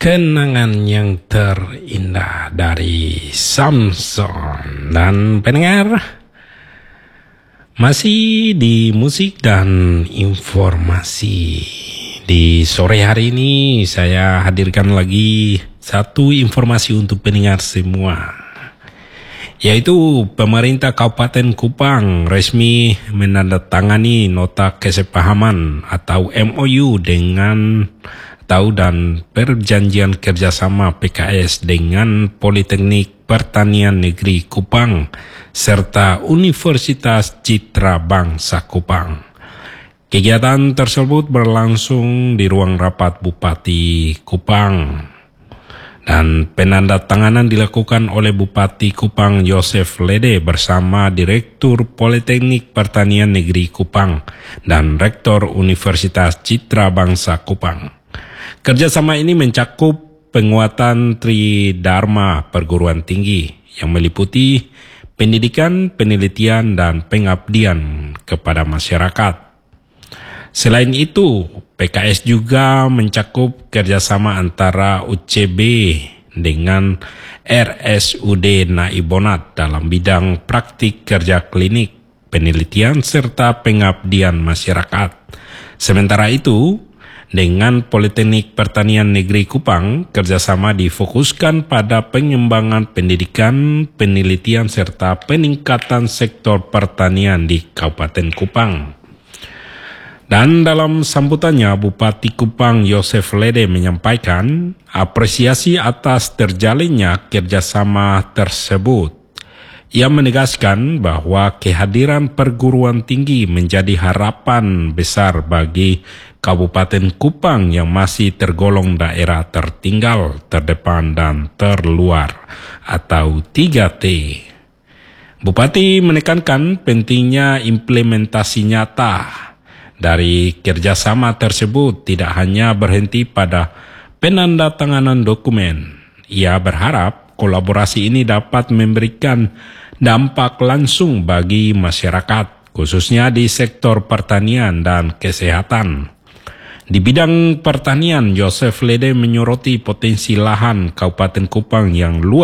Kenangan yang terindah dari Samson. Dan pendengar, masih di musik dan informasi. Di sore hari ini saya hadirkan lagi satu informasi untuk pendengar semua, yaitu pemerintah Kabupaten Kupang resmi menandatangani nota kesepahaman atau MOU dan perjanjian kerjasama PKS dengan Politeknik Pertanian Negeri Kupang serta Universitas Citra Bangsa Kupang. Kegiatan tersebut berlangsung di ruang rapat Bupati Kupang, dan penandatanganan dilakukan oleh Bupati Kupang Yosef Lede bersama Direktur Politeknik Pertanian Negeri Kupang dan Rektor Universitas Citra Bangsa Kupang. Kerjasama ini mencakup penguatan Tridharma perguruan tinggi yang meliputi pendidikan, penelitian, dan pengabdian kepada masyarakat. Selain itu, PKS juga mencakup kerjasama antara UCB dengan RSUD Naibonat dalam bidang praktik kerja klinik, penelitian, serta pengabdian masyarakat. Sementara itu, dengan Politeknik Pertanian Negeri Kupang, kerjasama difokuskan pada pengembangan pendidikan, penelitian, serta peningkatan sektor pertanian di Kabupaten Kupang. Dan dalam sambutannya, Bupati Kupang Yosef Lede menyampaikan apresiasi atas terjalinnya kerjasama tersebut. Ia menegaskan bahwa kehadiran perguruan tinggi menjadi harapan besar bagi Kabupaten Kupang yang masih tergolong daerah tertinggal, terdepan, dan terluar atau 3T. Bupati menekankan pentingnya implementasi nyata dari kerjasama tersebut tidak hanya berhenti pada penandatanganan dokumen. Ia berharap kolaborasi ini dapat memberikan dampak langsung bagi masyarakat, khususnya di sektor pertanian dan kesehatan. Di bidang pertanian, Yosef Lede menyoroti potensi lahan Kabupaten Kupang yang luas